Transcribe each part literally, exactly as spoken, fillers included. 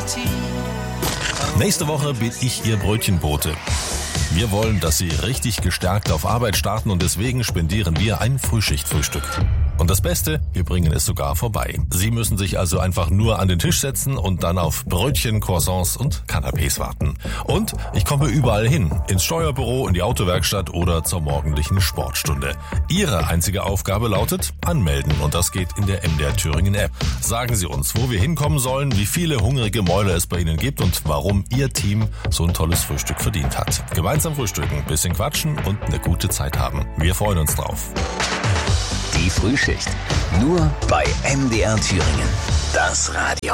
Nächste Woche bin ich Ihr Brötchenbote. Wir wollen, dass Sie richtig gestärkt auf Arbeit starten und deswegen spendieren wir ein Frühschichtfrühstück. Und das Beste, wir bringen es sogar vorbei. Sie müssen sich also einfach nur an den Tisch setzen und dann auf Brötchen, Croissants und Canapés warten. Und ich komme überall hin, ins Steuerbüro, in die Autowerkstatt oder zur morgendlichen Sportstunde. Ihre einzige Aufgabe lautet anmelden und das geht in der M D R Thüringen App. Sagen Sie uns, wo wir hinkommen sollen, wie viele hungrige Mäuler es bei Ihnen gibt und warum Ihr Team so ein tolles Frühstück verdient hat. Gemeinsam frühstücken, bisschen quatschen und eine gute Zeit haben. Wir freuen uns drauf. Die Frühschicht. Nur bei M D R Thüringen. Das Radio.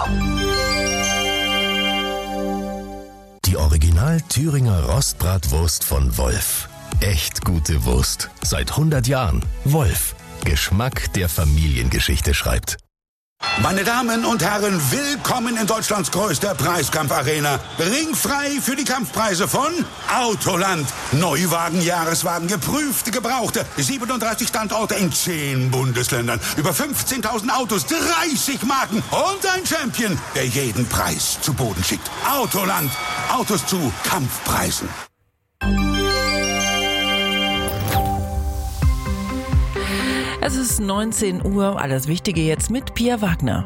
Die Original Thüringer Rostbratwurst von Wolf. Echt gute Wurst. Seit hundert Jahren. Wolf. Geschmack, der Familiengeschichte schreibt. Meine Damen und Herren, willkommen in Deutschlands größter Preiskampfarena. Ringfrei für die Kampfpreise von Autoland. Neuwagen, Jahreswagen, geprüfte, gebrauchte. siebenunddreißig Standorte in zehn Bundesländern. Über fünfzehntausend Autos, dreißig Marken und ein Champion, der jeden Preis zu Boden schickt. Autoland. Autos zu Kampfpreisen. Es ist neunzehn Uhr, alles Wichtige jetzt mit Pia Wagner.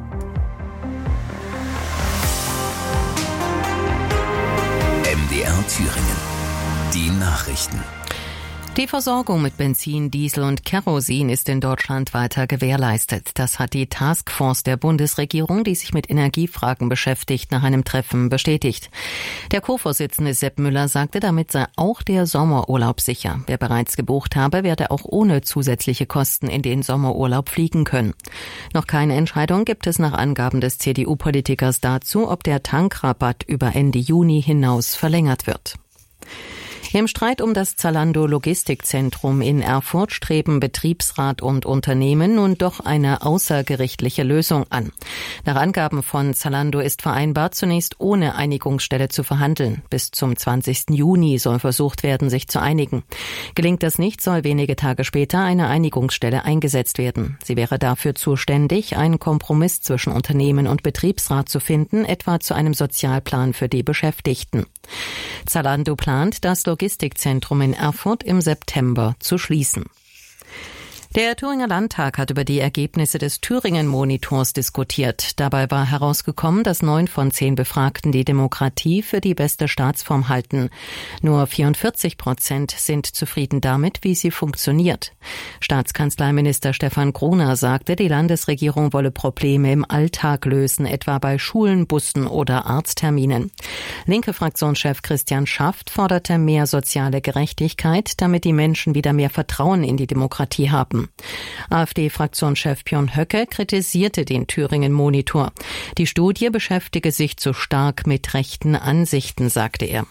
M D R Thüringen. Die Nachrichten. Die Versorgung mit Benzin, Diesel und Kerosin ist in Deutschland weiter gewährleistet. Das hat die Taskforce der Bundesregierung, die sich mit Energiefragen beschäftigt, nach einem Treffen bestätigt. Der Co-Vorsitzende Sepp Müller sagte, damit sei auch der Sommerurlaub sicher. Wer bereits gebucht habe, werde auch ohne zusätzliche Kosten in den Sommerurlaub fliegen können. Noch keine Entscheidung gibt es nach Angaben des C D U-Politikers dazu, ob der Tankrabatt über Ende Juni hinaus verlängert wird. Im Streit um das Zalando-Logistikzentrum in Erfurt streben Betriebsrat und Unternehmen nun doch eine außergerichtliche Lösung an. Nach Angaben von Zalando ist vereinbart, zunächst ohne Einigungsstelle zu verhandeln. Bis zum zwanzigsten Juni soll versucht werden, sich zu einigen. Gelingt das nicht, soll wenige Tage später eine Einigungsstelle eingesetzt werden. Sie wäre dafür zuständig, einen Kompromiss zwischen Unternehmen und Betriebsrat zu finden, etwa zu einem Sozialplan für die Beschäftigten. Zalando plant, das Logistikzentrum in Erfurt im September zu schließen. Der Thüringer Landtag hat über die Ergebnisse des Thüringen-Monitors diskutiert. Dabei war herausgekommen, dass neun von zehn Befragten die Demokratie für die beste Staatsform halten. Nur vierundvierzig Prozent sind zufrieden damit, wie sie funktioniert. Staatskanzleiminister Stefan Gruner sagte, die Landesregierung wolle Probleme im Alltag lösen, etwa bei Schulen, Bussen oder Arztterminen. Linke Fraktionschef Christian Schaft forderte mehr soziale Gerechtigkeit, damit die Menschen wieder mehr Vertrauen in die Demokratie haben. AfD-Fraktionschef Björn Höcke kritisierte den Thüringen-Monitor. Die Studie beschäftige sich zu stark mit rechten Ansichten, sagte er.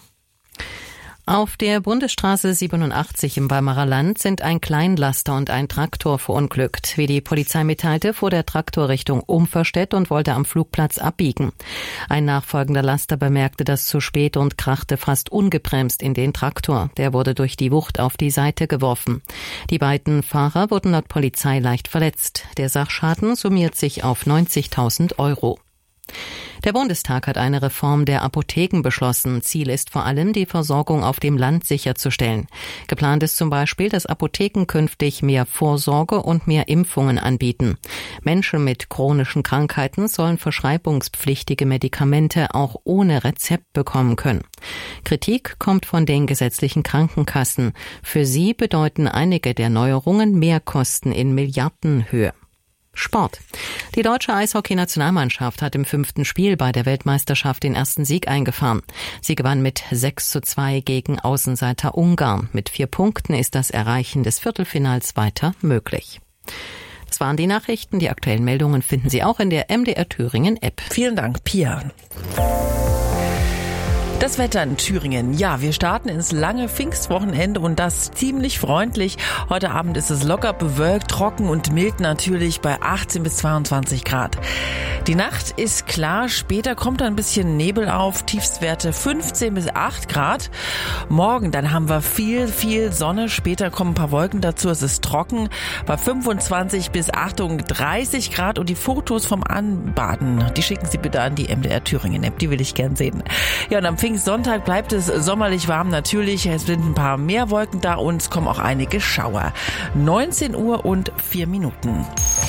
Auf der Bundesstraße siebenundachtzig im Weimarer Land sind ein Kleinlaster und ein Traktor verunglückt. Wie die Polizei mitteilte, fuhr der Traktor Richtung Umferstedt und wollte am Flugplatz abbiegen. Ein nachfolgender Laster bemerkte das zu spät und krachte fast ungebremst in den Traktor. Der wurde durch die Wucht auf die Seite geworfen. Die beiden Fahrer wurden laut Polizei leicht verletzt. Der Sachschaden summiert sich auf neunzigtausend Euro. Der Bundestag hat eine Reform der Apotheken beschlossen. Ziel ist vor allem, die Versorgung auf dem Land sicherzustellen. Geplant ist zum Beispiel, dass Apotheken künftig mehr Vorsorge und mehr Impfungen anbieten. Menschen mit chronischen Krankheiten sollen verschreibungspflichtige Medikamente auch ohne Rezept bekommen können. Kritik kommt von den gesetzlichen Krankenkassen. Für sie bedeuten einige der Neuerungen Mehrkosten in Milliardenhöhe. Sport. Die deutsche Eishockey-Nationalmannschaft hat im fünften Spiel bei der Weltmeisterschaft den ersten Sieg eingefahren. Sie gewann mit sechs zu zwei gegen Außenseiter Ungarn. Mit vier Punkten ist das Erreichen des Viertelfinals weiter möglich. Das waren die Nachrichten. Die aktuellen Meldungen finden Sie auch in der M D R Thüringen App. Vielen Dank, Pia. Das Wetter in Thüringen. Ja, wir starten ins lange Pfingstwochenende und das ziemlich freundlich. Heute Abend ist es locker bewölkt, trocken und mild natürlich bei achtzehn bis zweiundzwanzig Grad. Die Nacht ist klar, später kommt ein bisschen Nebel auf, Tiefstwerte fünfzehn bis acht Grad. Morgen, dann haben wir viel, viel Sonne, später kommen ein paar Wolken dazu, es ist trocken bei fünfundzwanzig bis Achtung dreißig Grad und die Fotos vom Anbaden, die schicken Sie bitte an die M D R Thüringen App, die will ich gern sehen. Ja, und am Pfingstsonntag bleibt es sommerlich warm natürlich, es sind ein paar mehr Wolken da und es kommen auch einige Schauer. neunzehn Uhr und vier Minuten.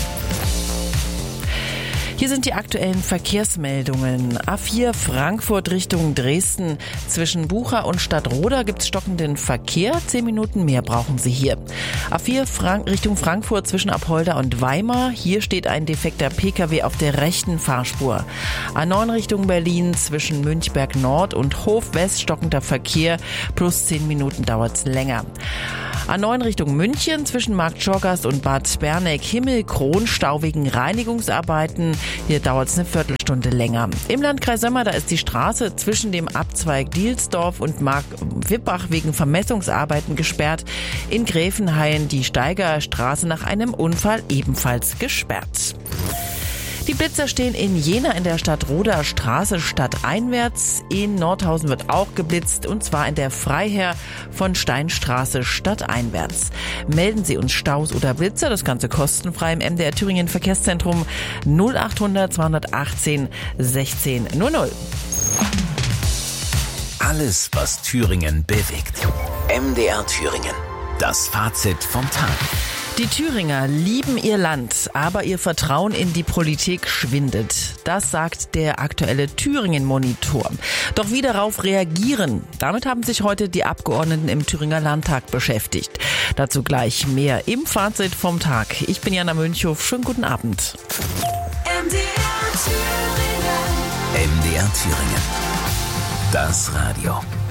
Hier sind die aktuellen Verkehrsmeldungen. A vier Frankfurt Richtung Dresden. Zwischen Bucha und Stadtroda gibt's stockenden Verkehr. Zehn Minuten mehr brauchen Sie hier. A vier Frank- Richtung Frankfurt zwischen Apolda und Weimar. Hier steht ein defekter Pkw auf der rechten Fahrspur. A neun Richtung Berlin zwischen Münchberg Nord und Hof West stockender Verkehr. Plus zehn Minuten dauert's länger. A neun Richtung München zwischen Marktschorgast und Bad Berneck-Himmelkron Stau wegen Reinigungsarbeiten. Hier dauert es eine Viertelstunde länger. Im Landkreis Sömmer, da ist die Straße zwischen dem Abzweig Dielsdorf und Mark-Wippach wegen Vermessungsarbeiten gesperrt. In Gräfenhain die Steigerstraße nach einem Unfall ebenfalls gesperrt. Die Blitzer stehen in Jena in der Stadtroder Straße stadteinwärts. In Nordhausen wird auch geblitzt und zwar in der Freiherr von Steinstraße stadteinwärts. Melden Sie uns Staus oder Blitzer, das Ganze kostenfrei im M D R Thüringen Verkehrszentrum null achthundert zweihundertachtzehn sechzehn null null. Alles, was Thüringen bewegt. M D R Thüringen. Das Fazit vom Tag. Die Thüringer lieben ihr Land, aber ihr Vertrauen in die Politik schwindet. Das sagt der aktuelle Thüringen-Monitor. Doch wie darauf reagieren? Damit haben sich heute die Abgeordneten im Thüringer Landtag beschäftigt. Dazu gleich mehr im Fazit vom Tag. Ich bin Jana Münchow. Schönen guten Abend. M D R Thüringen. M D R Thüringen. Das Radio.